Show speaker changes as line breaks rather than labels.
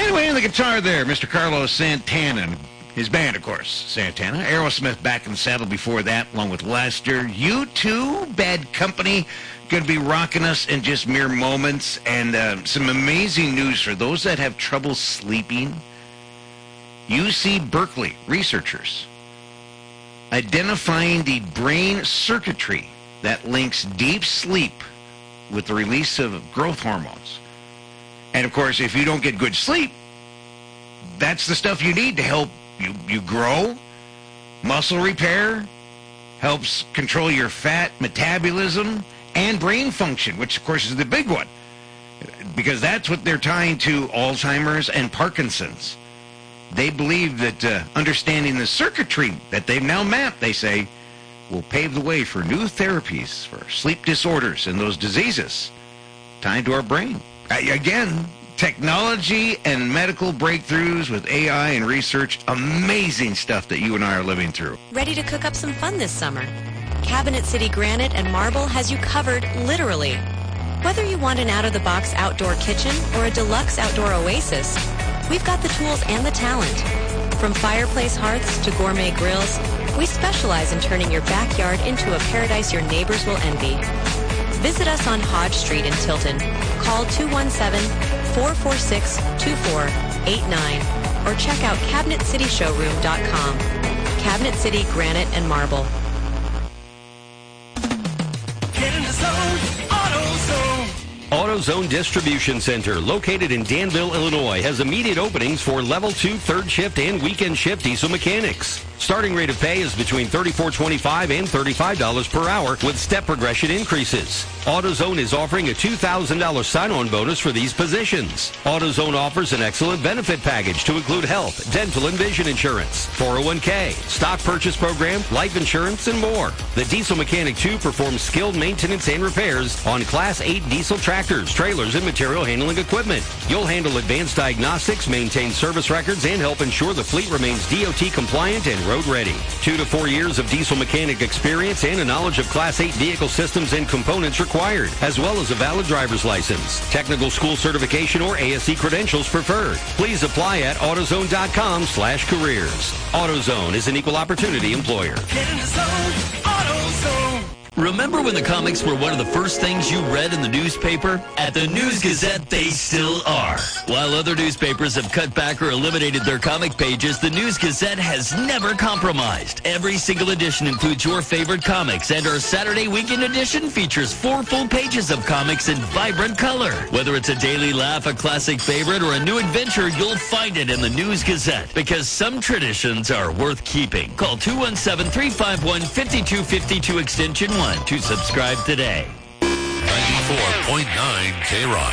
Anyway, on the guitar there, Mr. Carlos Santana. His band, of course, Santana. Aerosmith back in the saddle before that, along with Lester. U2, Bad Company, going to be rocking us in just mere moments. And some amazing news for those that have trouble sleeping. UC Berkeley researchers identifying the brain circuitry that links deep sleep with the release of growth hormones. And, of course, if you don't get good sleep, that's the stuff you need to help you grow, muscle repair, helps control your fat metabolism, and brain function, which, of course, is the big one, because that's what they're tying to Alzheimer's and Parkinson's. They believe that understanding the circuitry that they've now mapped, they say, will pave the way for new therapies for sleep disorders and those diseases tied to our brain. Again, technology and medical breakthroughs with AI and research, amazing stuff that you and I are living through.
Ready to cook up some fun this summer? Cabinet City Granite and Marble has you covered, literally. Whether you want an out-of-the-box outdoor kitchen or a deluxe outdoor oasis, we've got the tools and the talent. From fireplace hearths to gourmet grills, we specialize in turning your backyard into a paradise your neighbors will envy. Visit us on Hodge Street in Tilton. Call 217-446-2489 or check out CabinetCityShowroom.com. Cabinet City Granite and Marble.
Get in the zone, AutoZone.
AutoZone Distribution Center, located in Danville, Illinois, has immediate openings for Level 2 third shift and weekend shift diesel mechanics. Starting rate of pay is between $34.25 and $35 per hour with step progression increases. AutoZone is offering a $2,000 sign-on bonus for these positions. AutoZone offers an excellent benefit package to include health, dental, and vision insurance, 401k, stock purchase program, life insurance, and more. The Diesel Mechanic 2 performs skilled maintenance and repairs on Class 8 diesel tractors, trailers, and material handling equipment. You'll handle advanced diagnostics, maintain service records, and help ensure the fleet remains DOT compliant and road ready. 2 to 4 years of diesel mechanic experience and a knowledge of Class 8 vehicle systems and components required, as well as a valid driver's license. Technical school certification or ASE credentials preferred. Please apply at AutoZone.com/careers. AutoZone is an equal opportunity employer.
Get in the zone, AutoZone.
Remember when the comics were one of the first things you read in the newspaper? At the News Gazette, they still are. While other newspapers have cut back or eliminated their comic pages, the News Gazette has never compromised. Every single edition includes your favorite comics, and our Saturday weekend edition features 4 full pages of comics in vibrant color. Whether it's a daily laugh, a classic favorite, or a new adventure, you'll find it in the News Gazette, because some traditions are worth keeping. Call 217-351-5252 extension 1 to subscribe today.
94.9 K-Rock.